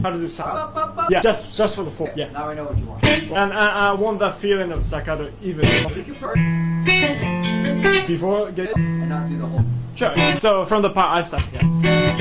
How does it sound? Yeah, just for the form. Yeah. Now I know what you want. And I want that feeling of staccato even before getting. And not do the whole. Sure. So from the part I start. Yeah.